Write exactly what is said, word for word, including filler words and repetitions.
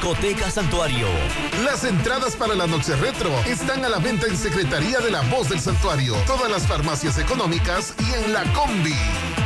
Discoteca Santuario. Las entradas para la noche retro están a la venta en Secretaría de la Voz del Santuario, todas las farmacias económicas y en La Combi.